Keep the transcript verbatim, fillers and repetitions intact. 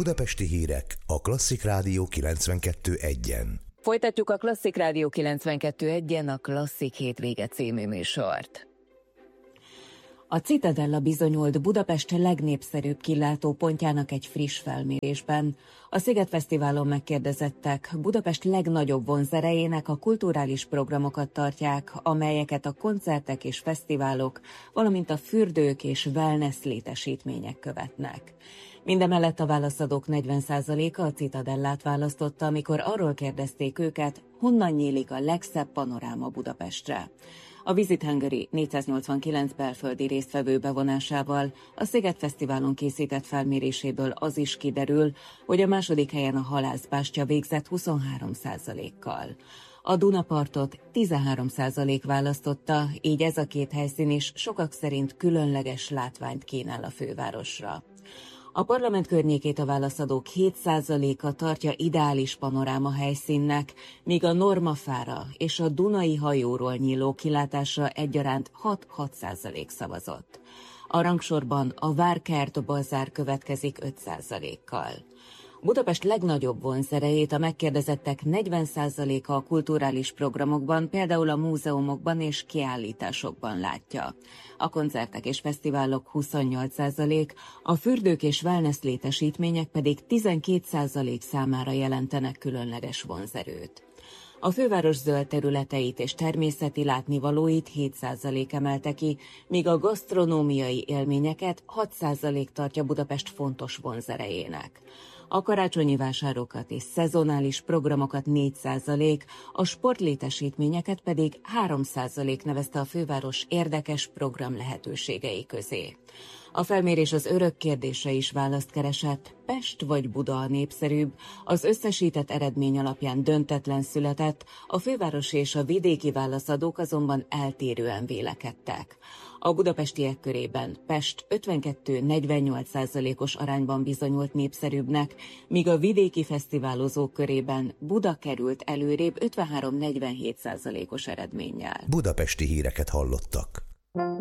Budapesti hírek a Klasszik Rádió kilencvenkettő egyen. Folytatjuk a Klasszik Rádió kilencvenkettő egyen a Klasszik hétvége című műsort. A Citadella bizonyult Budapest legnépszerűbb kilátópontjának egy friss felmérésben. A Szigetfesztiválon megkérdezettek Budapest legnagyobb vonzerejének a kulturális programokat tartják, amelyeket a koncertek és fesztiválok, valamint a fürdők és wellness létesítmények követnek. Mindemellett a válaszadók negyven százaléka a Citadellát választotta, amikor arról kérdezték őket, honnan nyílik a legszebb panoráma Budapestre. A Visit Hungary négyszáznyolcvankilenc belföldi résztvevő bevonásával a Szigetfesztiválon készített felméréséből az is kiderül, hogy a második helyen a Halászbástya végzett huszonhárom százalékkal. A Dunapartot tizenhárom százalék választotta, így ez a két helyszín is sokak szerint különleges látványt kínál a fővárosra. A parlament környékét a válaszadók hét százaléka tartja ideális panoráma helyszínnek, míg a Normafára és a Dunai hajóról nyíló kilátásra egyaránt hat-hat százalék szavazott. A rangsorban a Várkert Bazár következik öt százalékkal. Budapest legnagyobb vonzerejét a megkérdezettek negyven százaléka a kulturális programokban, például a múzeumokban és kiállításokban látja. A koncertek és fesztiválok huszonnyolc százalék, a fürdők és wellness létesítmények pedig tizenkét százalék számára jelentenek különleges vonzerőt. A főváros zöld területeit és természeti látnivalóit hét százalék emelte ki, míg a gasztronómiai élményeket hat százalék tartja Budapest fontos vonzerejének. A karácsonyi vásárokat és szezonális programokat négy százalék, a sportlétesítményeket pedig három százalék nevezte a főváros érdekes program lehetőségei közé. A felmérés az örök kérdésre is választ keresett, Pest vagy Buda a népszerűbb, az összesített eredmény alapján döntetlen született, a fővárosi és a vidéki válaszadók azonban eltérően vélekedtek. A budapestiek körében Pest ötvenkettő-negyvennyolc százalékos arányban bizonyult népszerűbbnek, míg a vidéki fesztiválozók körében Buda került előrébb ötvenhárom-negyvenhét százalékos eredménnyel. Budapesti híreket hallottak.